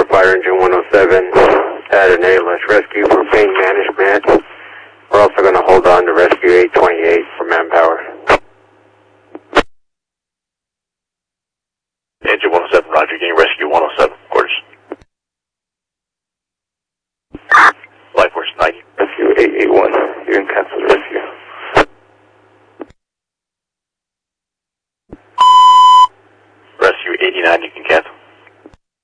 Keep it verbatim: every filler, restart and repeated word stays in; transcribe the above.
Fire Engine one oh seven at an A L S rescue for pain management. We're also going to hold on to rescue eight twenty-eight for manpower. Engine one oh seven, roger, getting rescue one oh seven, quarters. Life Force ninety. Rescue eight eighty-one, you can cancel the rescue. Rescue eighty-nine, you can